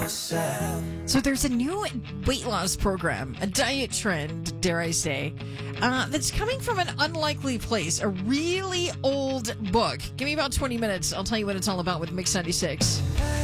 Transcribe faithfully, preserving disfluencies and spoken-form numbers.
So there's a new weight loss program, a diet trend, dare I say, uh, that's coming from an unlikely place, a really old book. Give me about twenty minutes. I'll tell you what it's all about with Mix ninety-six.